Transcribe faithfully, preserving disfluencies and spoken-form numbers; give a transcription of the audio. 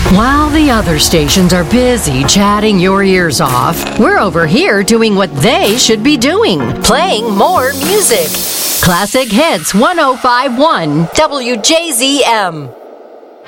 While the other stations are busy chatting your ears off, we're over here doing what they should be doing, playing more music. Classic Hits one oh five point one W J Z M.